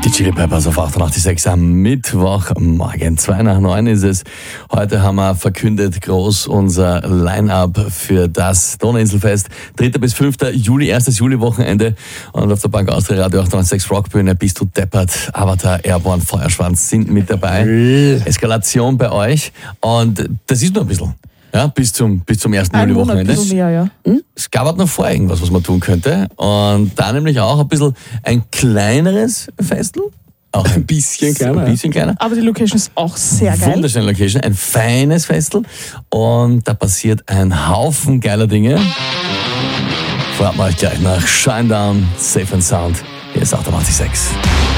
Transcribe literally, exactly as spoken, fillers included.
Die Chili Peppers auf achtundachtzig Komma sechs am Mittwochmorgen. Zwei nach neun ist es. Heute haben wir verkündet groß unser Line-Up für das Donauinselfest. dritter bis fünfter Juli, erstes Juliwochenende. Und auf der Bank Austria Radio achtundachtzig Komma sechs Rockbühne, Bist du deppert, Avatar, Airborne, Feuerschwanz sind mit dabei. Eskalation bei euch. Und das ist nur ein bisschen. Ja, bis zum, bis zum ersten Ein Juliwochenende. Monat, mehr, ja. Hm? Es gab halt noch vor irgendwas, was man tun könnte. Und da nämlich auch ein bisschen ein kleineres Festel. Auch ein bisschen kleiner. Ein bisschen kleiner. Aber die Location ist auch sehr geil. Wunderschöne Location, ein feines Festel. Und da passiert ein Haufen geiler Dinge. Fragt mal euch gleich nach Shinedown, Safe and Sound. Hier ist achtundachtzig Komma sechs.